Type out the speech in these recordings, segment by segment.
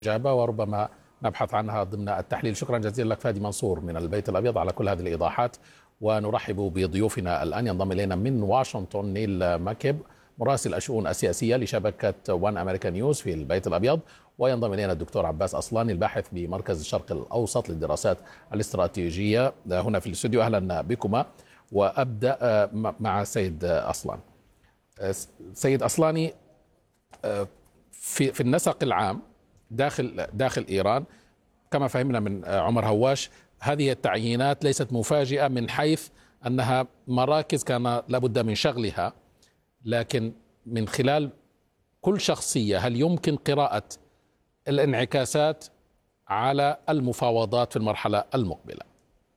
إجابة وربما نبحث عنها ضمن التحليل. شكرا جزيلا لك فادي منصور من البيت الأبيض على كل هذه الإيضاحات. ونرحب بضيوفنا الآن. ينضم إلينا من واشنطن نيل ماكيب مراسل الشؤون السياسية لشبكة وان أمريكا نيوز في البيت الأبيض، وينضم إلينا الدكتور عباس أصلاني الباحث بمركز الشرق الأوسط للدراسات الاستراتيجية هنا في الاستوديو. أهلا بكما. وأبدأ مع سيد أصلان. سيد أصلاني، في النسق العام داخل إيران كما فهمنا من عمر هواش، هذه التعيينات ليست مفاجئة من حيث أنها مراكز كان لابد من شغلها، لكن من خلال كل شخصية هل يمكن قراءة الانعكاسات على المفاوضات في المرحلة المقبلة؟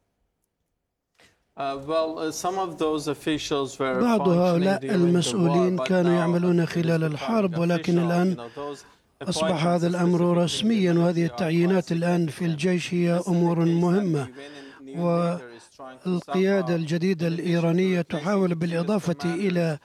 بعض هؤلاء المسؤولين كانوا يعملون خلال الحرب، ولكن الآن أصبح هذا الأمر رسميا، وهذه التعيينات الآن في الجيش هي أمور مهمة. والقيادة الجديدة الإيرانية تحاول بالإضافة إلى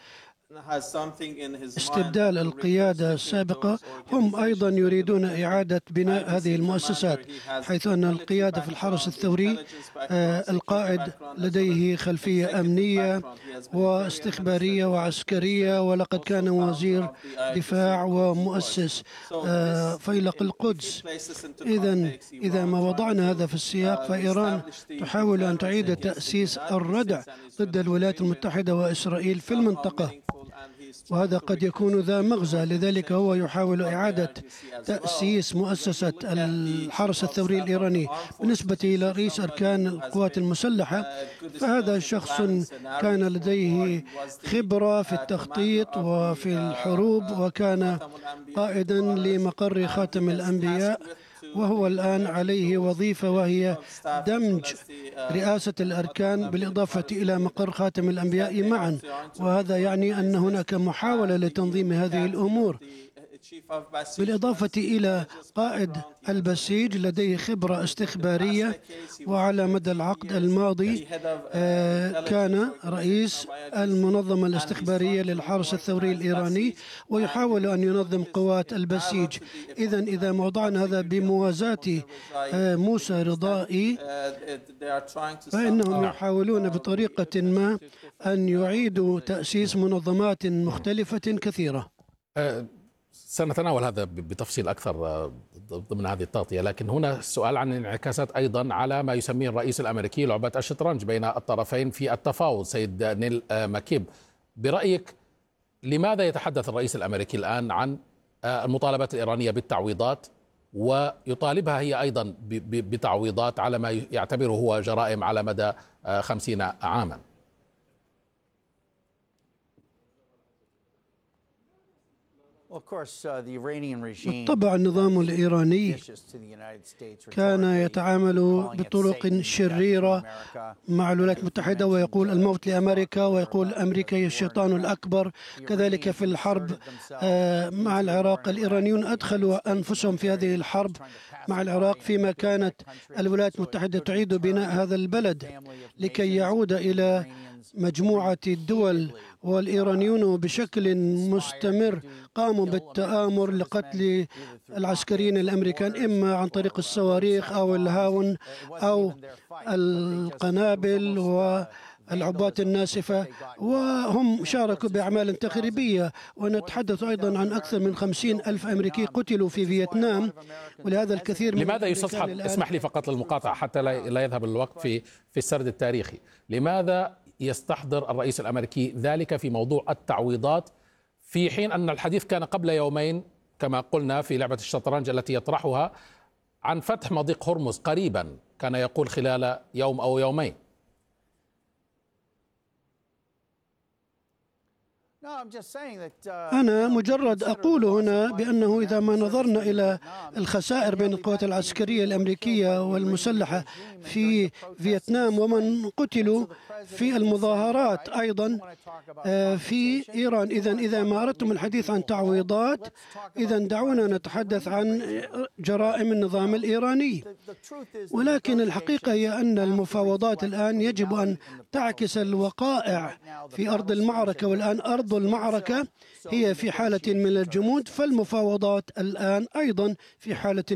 استبدال القيادة السابقة، هم أيضا يريدون إعادة بناء هذه المؤسسات، حيث أن القيادة في الحرس الثوري القائد لديه خلفية أمنية واستخبارية وعسكرية، ولقد كان وزير دفاع ومؤسس فيلق القدس. إذا ما وضعنا هذا في السياق، فإيران تحاول أن تعيد تأسيس الردع ضد الولايات المتحدة وإسرائيل في المنطقة، وهذا قد يكون ذا مغزى. لذلك هو يحاول إعادة تأسيس مؤسسة الحرس الثوري الإيراني. بالنسبة إلى رئيس أركان القوات المسلحة، فهذا شخص كان لديه خبرة في التخطيط وفي الحروب، وكان قائدا لمقر خاتم الأنبياء، وهو الآن عليه وظيفة وهي دمج رئاسة الأركان بالإضافة إلى مقر خاتم الأنبياء معا، وهذا يعني أن هناك محاولة لتنظيم هذه الأمور. بالإضافة إلى قائد البسيج لديه خبرة استخبارية، وعلى مدى العقد الماضي كان رئيس المنظمة الاستخبارية للحرس الثوري الإيراني، ويحاول أن ينظم قوات البسيج. إذا وضعنا هذا بموازاة موسى رضائي، فإنهم يحاولون بطريقة ما أن يعيدوا تأسيس منظمات مختلفة كثيرة. سنتناول هذا بتفصيل أكثر ضمن هذه التغطية، لكن هنا السؤال عن انعكاسات أيضا على ما يسميه الرئيس الأمريكي لعبة الشطرنج بين الطرفين في التفاوض. سيد نيل ماكيب، برأيك لماذا يتحدث الرئيس الأمريكي الآن عن المطالبات الإيرانية بالتعويضات، ويطالبها هي أيضا بتعويضات على ما يعتبره هو جرائم على مدى 50 عاما؟ بالطبع النظام الإيراني كان يتعامل بطرق شريرة مع الولايات المتحدة، ويقول الموت لأمريكا، ويقول أمريكا هي الشيطان الأكبر. كذلك في الحرب مع العراق، الإيرانيون أدخلوا أنفسهم في هذه الحرب مع العراق، فيما كانت الولايات المتحدة تعيد بناء هذا البلد لكي يعود إلى مجموعة الدول. والإيرانيون بشكل مستمر قاموا بالتآمر لقتل العسكريين الأمريكان، إما عن طريق الصواريخ أو الهاون أو القنابل والعبوات الناسفة، وهم شاركوا بأعمال تخريبية. ونتحدث أيضا عن أكثر من 50,000 أمريكي قتلوا في فيتنام، ولهذا الكثير من لماذا يستصحب، اسمح لي فقط للمقاطعة حتى لا يذهب الوقت في السرد التاريخي، لماذا يستحضر الرئيس الأمريكي ذلك في موضوع التعويضات، في حين أن الحديث كان قبل يومين كما قلنا في لعبة الشطرنج التي يطرحها عن فتح مضيق هرمز قريبا، كان يقول خلال يوم أو يومين؟ أنا مجرد أقول هنا بأنه إذا ما نظرنا إلى الخسائر بين القوات العسكرية الأمريكية والمسلحة في فيتنام ومن قتلوا في المظاهرات أيضا في إيران، إذا ما أردتم الحديث عن تعويضات، إذا دعونا نتحدث عن جرائم النظام الإيراني. ولكن الحقيقة هي أن المفاوضات الآن يجب أن تعكس الوقائع في أرض المعركة، والآن أرض المعركة هي في حالة من الجمود، فالمفاوضات الآن أيضا في حالة